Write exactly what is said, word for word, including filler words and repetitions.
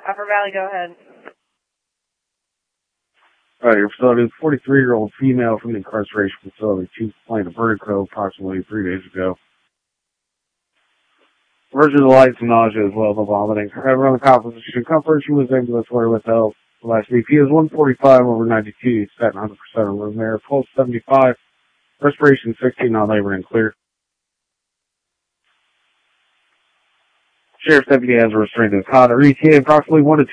Upper Valley, go ahead. All right, your facility is a forty-three-year-old female from the incarceration facility. She was playing a vertigo approximately three days ago. Version of the lights and nausea as well as the vomiting. However, on the composition comfort, she was ambulatory with help. The last B P is one forty-five over ninety-two. Sat one hundred percent of room there. Pulse seventy-five. Respiration sixteen on labor and clear. Sheriff's deputy has a restraint in his cot. E T A approximately one to two.